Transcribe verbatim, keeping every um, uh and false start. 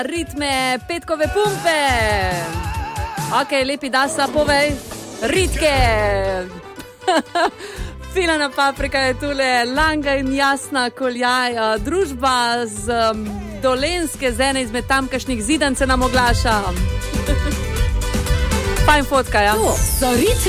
ritme petkove pumpe. Ok, lepi dasa, povej. Ritke. Filana paprika je tule, Langa in Jasna Koljaj, družba z um, Dolenske, z ene izmed tamkajšnjih Zidan se nam oglaša. Fajn fotka, ja. To so ritmi.